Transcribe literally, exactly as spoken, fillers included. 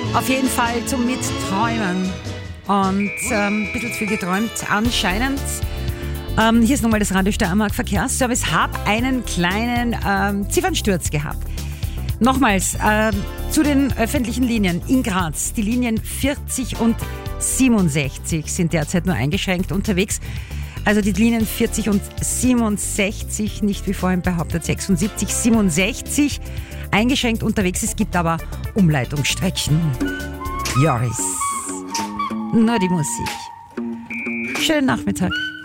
Auf jeden Fall zum Mitträumen. Und ähm, ein bisschen zu viel geträumt anscheinend. Ähm, hier ist nochmal das Radio Steiermark Verkehrsservice. Hab einen kleinen ähm, Ziffernsturz gehabt. Nochmals äh, zu den öffentlichen Linien in Graz. Die Linien vierzig und siebenundsechzig sind derzeit nur eingeschränkt unterwegs. Also die Linien vierzig und siebenundsechzig, nicht wie vorhin behauptet sechsundsiebzig, siebenundsechzig eingeschränkt unterwegs. Es gibt aber Umleitungsstrecken. Joris. Nur die Musik. Schönen Nachmittag.